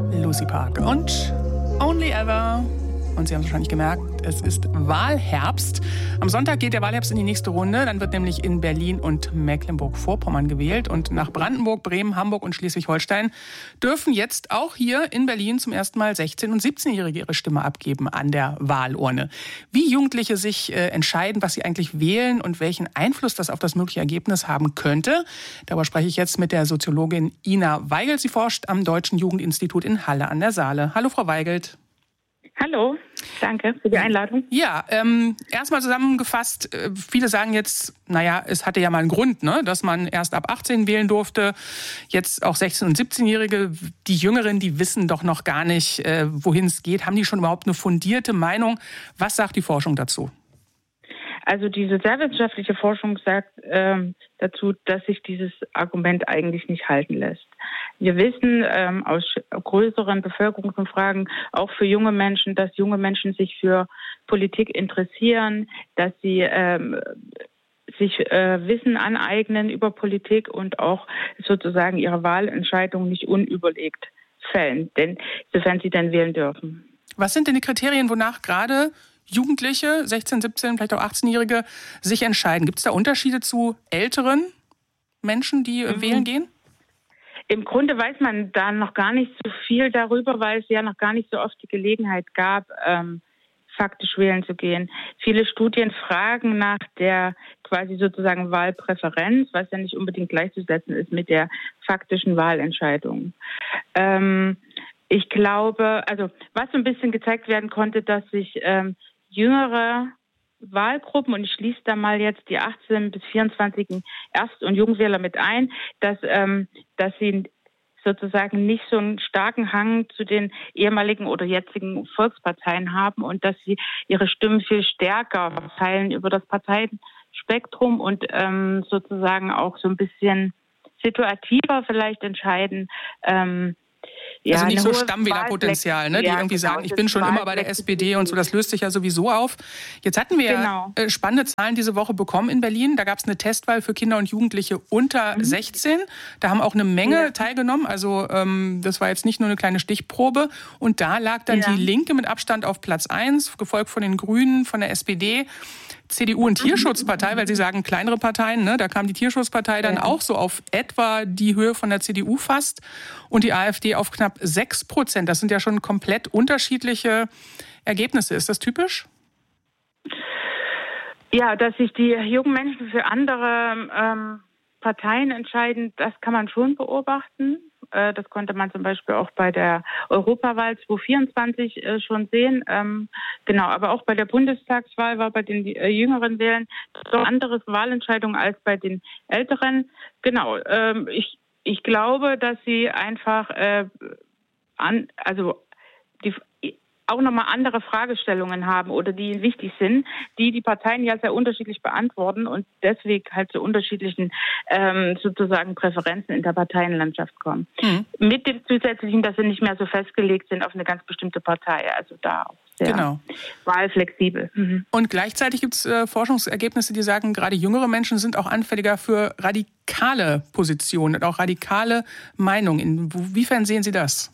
Lucy Park und Only Ever. Und Sie haben es wahrscheinlich gemerkt, es ist Wahlherbst. Am Sonntag geht der Wahlherbst in die nächste Runde. Dann wird nämlich in Berlin und Mecklenburg-Vorpommern gewählt. Und nach Brandenburg, Bremen, Hamburg und Schleswig-Holstein dürfen jetzt auch hier in Berlin zum ersten Mal 16- und 17-Jährige ihre Stimme abgeben an der Wahlurne. Wie Jugendliche sich entscheiden, was sie eigentlich wählen und welchen Einfluss das auf das mögliche Ergebnis haben könnte, darüber spreche ich jetzt mit der Soziologin Ina Weigelt. Sie forscht am Deutschen Jugendinstitut in Halle an der Saale. Hallo, Frau Weigelt. Hallo, danke für die Einladung. Ja, erstmal zusammengefasst, viele sagen jetzt, naja, es hatte ja mal einen Grund, ne, dass man erst ab 18 wählen durfte. Jetzt auch 16- und 17-Jährige, die Jüngeren, die wissen doch noch gar nicht, wohin es geht. Haben die schon überhaupt eine fundierte Meinung? Was sagt die Forschung dazu? Also die sozialwissenschaftliche Forschung sagt dazu, dass sich dieses Argument eigentlich nicht halten lässt. Wir wissen aus größeren Bevölkerungsumfragen, auch für junge Menschen, dass junge Menschen sich für Politik interessieren, dass sie sich Wissen aneignen über Politik und auch sozusagen ihre Wahlentscheidung nicht unüberlegt fällen, denn sofern sie dann wählen dürfen. Was sind denn die Kriterien, wonach gerade Jugendliche, 16, 17, vielleicht auch 18-Jährige, sich entscheiden? Gibt es da Unterschiede zu älteren Menschen, die wählen gehen? Im Grunde weiß man da noch gar nicht so viel darüber, weil es ja noch gar nicht so oft die Gelegenheit gab, faktisch wählen zu gehen. Viele Studien fragen nach der quasi sozusagen Wahlpräferenz, was ja nicht unbedingt gleichzusetzen ist mit der faktischen Wahlentscheidung. Ich glaube, also was so ein bisschen gezeigt werden konnte, dass sich jüngere Wahlgruppen, und ich schließe da mal jetzt die 18- bis 24-jährigen Erst- und Jungwähler mit ein, dass sie sozusagen nicht so einen starken Hang zu den ehemaligen oder jetzigen Volksparteien haben und dass sie ihre Stimmen viel stärker verteilen über das Parteienspektrum und sozusagen auch so ein bisschen situativer vielleicht entscheiden. Also nicht so Stammwählerpotenzial, ne? Die irgendwie sagen, ich bin schon immer bei der SPD und so, das löst sich ja sowieso auf. Jetzt hatten wir spannende Zahlen diese Woche bekommen in Berlin. Da gab es eine Testwahl für Kinder und Jugendliche unter 16. Da haben auch eine Menge teilgenommen. Also das war jetzt nicht nur eine kleine Stichprobe. Und da lag dann die Linke mit Abstand auf Platz 1, gefolgt von den Grünen, von der SPD. CDU und Tierschutzpartei, weil Sie sagen kleinere Parteien, ne? Da kam die Tierschutzpartei dann auch so auf etwa die Höhe von der CDU fast und die AfD auf knapp 6%. Das sind ja schon komplett unterschiedliche Ergebnisse. Ist das typisch? Ja, dass sich die jungen Menschen für andere Parteien entscheiden, das kann man schon beobachten. Das konnte man zum Beispiel auch bei der Europawahl 2024 schon sehen. Genau, aber auch bei der Bundestagswahl war bei den jüngeren Wählern so eine andere Wahlentscheidung als bei den älteren. Genau, ich glaube, dass sie einfach auch nochmal andere Fragestellungen haben oder die ihnen wichtig sind, die Parteien ja sehr unterschiedlich beantworten und deswegen halt zu unterschiedlichen sozusagen Präferenzen in der Parteienlandschaft kommen. Mit dem Zusätzlichen, dass sie nicht mehr so festgelegt sind auf eine ganz bestimmte Partei. Also da auch sehr wahlflexibel. Und gleichzeitig gibt es Forschungsergebnisse, die sagen, gerade jüngere Menschen sind auch anfälliger für radikale Positionen und auch radikale Meinungen. Inwiefern sehen Sie das?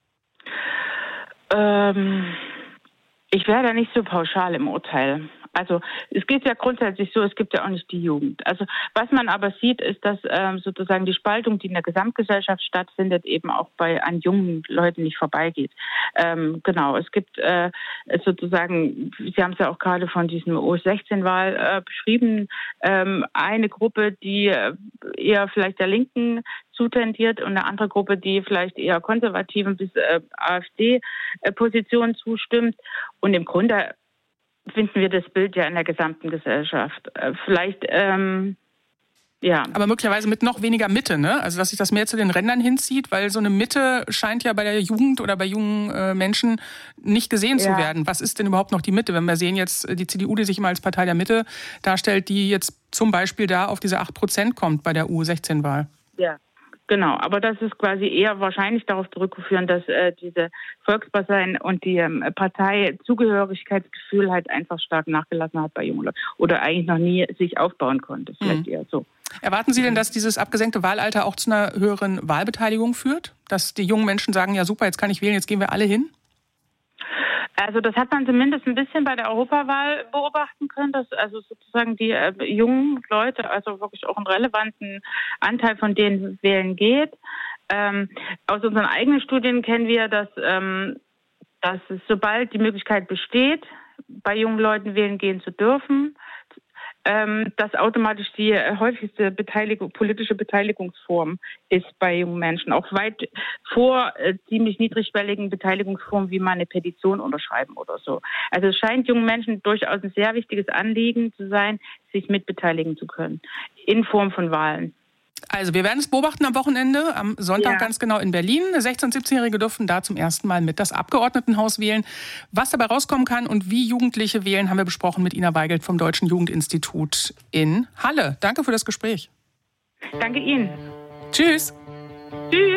Ich wäre da nicht so pauschal im Urteil. Also es geht ja grundsätzlich so, es gibt ja auch nicht die Jugend. Also was man aber sieht, ist, dass sozusagen die Spaltung, die in der Gesamtgesellschaft stattfindet, eben auch an jungen Leuten nicht vorbeigeht. Genau, es gibt sozusagen, Sie haben es ja auch gerade von diesem U16-Wahl beschrieben, eine Gruppe, die eher vielleicht der Linken zutendiert und eine andere Gruppe, die vielleicht eher konservativen bis AfD-Positionen zustimmt. Und im Grunde finden wir das Bild ja in der gesamten Gesellschaft. Vielleicht, Aber möglicherweise mit noch weniger Mitte, ne? Also, dass sich das mehr zu den Rändern hinzieht, weil so eine Mitte scheint ja bei der Jugend oder bei jungen Menschen nicht gesehen zu werden. Was ist denn überhaupt noch die Mitte? Wenn wir sehen jetzt die CDU, die sich immer als Partei der Mitte darstellt, die jetzt zum Beispiel da auf diese 8% kommt bei der U16-Wahl. Ja. Genau, aber das ist quasi eher wahrscheinlich darauf zurückzuführen, dass diese Volksparteien und die Parteizugehörigkeitsgefühl halt einfach stark nachgelassen hat bei jungen Leuten oder eigentlich noch nie sich aufbauen konnte. Vielleicht eher so. Erwarten Sie denn, dass dieses abgesenkte Wahlalter auch zu einer höheren Wahlbeteiligung führt? Dass die jungen Menschen sagen, ja super, jetzt kann ich wählen, jetzt gehen wir alle hin? Also das hat man zumindest ein bisschen bei der Europawahl beobachten können, dass also sozusagen die jungen Leute, also wirklich auch einen relevanten Anteil von denen wählen geht. Aus unseren eigenen Studien kennen wir, dass es, sobald die Möglichkeit besteht, bei jungen Leuten wählen gehen zu dürfen, dass automatisch die häufigste politische Beteiligungsform ist bei jungen Menschen, auch weit vor ziemlich niedrigschwelligen Beteiligungsformen, wie mal eine Petition unterschreiben oder so. Also es scheint jungen Menschen durchaus ein sehr wichtiges Anliegen zu sein, sich mitbeteiligen zu können, in Form von Wahlen. Also wir werden es beobachten am Wochenende, am Sonntag ganz genau in Berlin. 16- und 17-Jährige dürfen da zum ersten Mal mit das Abgeordnetenhaus wählen. Was dabei rauskommen kann und wie Jugendliche wählen, haben wir besprochen mit Ina Weigelt vom Deutschen Jugendinstitut in Halle. Danke für das Gespräch. Danke Ihnen. Tschüss. Tschüss.